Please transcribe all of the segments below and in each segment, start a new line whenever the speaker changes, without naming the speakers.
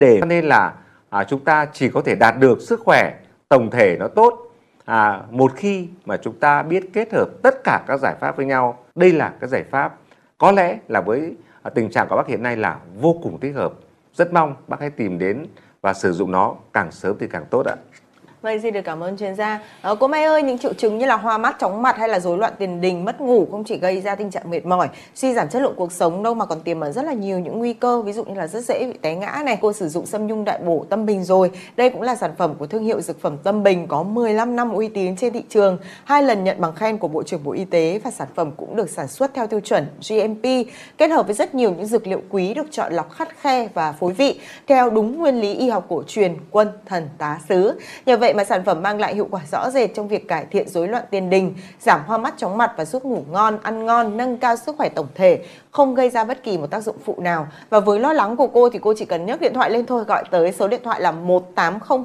Cho nên là chúng ta chỉ có thể đạt được sức khỏe tổng thể nó tốt một khi mà chúng ta biết kết hợp tất cả các giải pháp với nhau. Đây là cái giải pháp có lẽ là với tình trạng của bác hiện nay là vô cùng thích hợp. Rất mong bác hãy tìm đến và sử dụng nó càng sớm thì càng tốt ạ.
Vâng, xin được cảm ơn chuyên gia. Cô Mai ơi, những triệu chứng như là hoa mắt, chóng mặt hay là rối loạn tiền đình, mất ngủ không chỉ gây ra tình trạng mệt mỏi, suy giảm chất lượng cuộc sống đâu mà còn tiềm ẩn rất là nhiều những nguy cơ, ví dụ như là rất dễ bị té ngã này. Cô sử dụng Sâm Nhung Đại Bổ Tâm Bình rồi. Đây cũng là sản phẩm của thương hiệu dược phẩm Tâm Bình có 15 năm uy tín trên thị trường, 2 lần nhận bằng khen của Bộ trưởng Bộ Y tế và sản phẩm cũng được sản xuất theo tiêu chuẩn GMP, kết hợp với rất nhiều những dược liệu quý được chọn lọc khắt khe và phối vị theo đúng nguyên lý y học cổ truyền quân thần tá sứ. Nhờ vậy mà sản phẩm mang lại hiệu quả rõ rệt trong việc cải thiện rối loạn tiền đình, giảm hoa mắt chóng mặt và giúp ngủ ngon, ăn ngon, nâng cao sức khỏe tổng thể, không gây ra bất kỳ một tác dụng phụ nào. Và với lo lắng của cô thì cô chỉ cần nhấc điện thoại lên thôi, gọi tới số điện thoại là 1800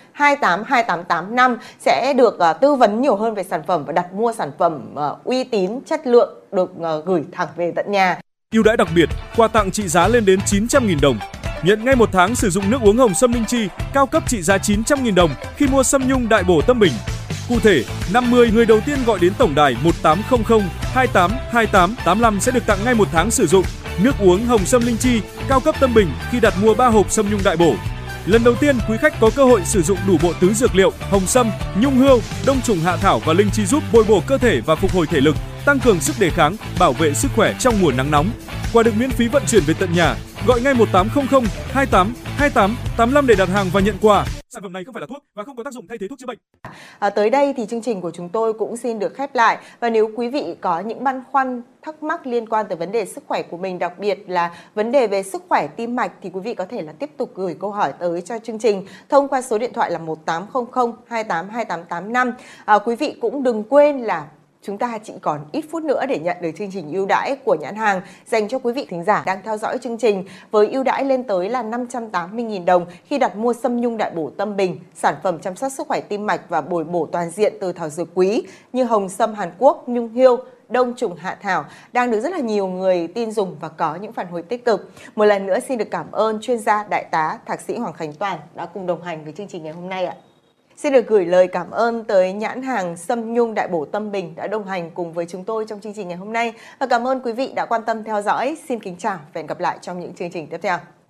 282885 sẽ được tư vấn nhiều hơn về sản phẩm và đặt mua sản phẩm uy tín, chất lượng được gửi thẳng về tận nhà.
Ưu đãi đặc biệt, quà tặng trị giá lên đến 900.000 đồng. Nhận ngay 1 tháng sử dụng nước uống hồng sâm linh chi cao cấp trị giá 900.000 đồng khi mua Sâm Nhung Đại Bổ Tâm Bình. Cụ thể, 50 người đầu tiên gọi đến tổng đài 1800 282885 sẽ được tặng ngay 1 tháng sử dụng nước uống hồng sâm linh chi cao cấp Tâm Bình khi đặt mua 3 hộp Sâm Nhung Đại Bổ. Lần đầu tiên, quý khách có cơ hội sử dụng đủ bộ tứ dược liệu hồng sâm, nhung hươu, đông trùng hạ thảo và linh chi giúp bồi bổ cơ thể và phục hồi thể lực, tăng cường sức đề kháng, bảo vệ sức khỏe trong mùa nắng nóng. Quà được miễn phí vận chuyển về tận nhà. Gọi ngay 1800 282885 để đặt hàng và nhận quà. Sản phẩm này không phải là thuốc và không có tác dụng thay thế thuốc chữa bệnh.
Tới đây thì chương trình của chúng tôi cũng xin được khép lại. Và nếu quý vị có những băn khoăn, thắc mắc liên quan tới vấn đề sức khỏe của mình, đặc biệt là vấn đề về sức khỏe tim mạch, thì quý vị có thể là tiếp tục gửi câu hỏi tới cho chương trình thông qua số điện thoại là 1800 282885. Quý vị cũng đừng quên là chúng ta chỉ còn ít phút nữa để nhận được chương trình ưu đãi của nhãn hàng dành cho quý vị thính giả đang theo dõi chương trình, với ưu đãi lên tới là 580.000 đồng khi đặt mua Sâm Nhung Đại Bổ Tâm Bình, sản phẩm chăm sóc sức khỏe tim mạch và bồi bổ toàn diện từ thảo dược quý như hồng sâm Hàn Quốc, nhung hươu, đông trùng hạ thảo, đang được rất là nhiều người tin dùng và có những phản hồi tích cực. Một lần nữa xin được cảm ơn chuyên gia Đại tá Thạc sĩ Hoàng Khánh Toàn đã cùng đồng hành với chương trình ngày hôm nay ạ. Xin được gửi lời cảm ơn tới nhãn hàng Sâm Nhung Đại Bổ Tâm Bình đã đồng hành cùng với chúng tôi trong chương trình ngày hôm nay. Và cảm ơn quý vị đã quan tâm theo dõi. Xin kính chào và hẹn gặp lại trong những chương trình tiếp theo.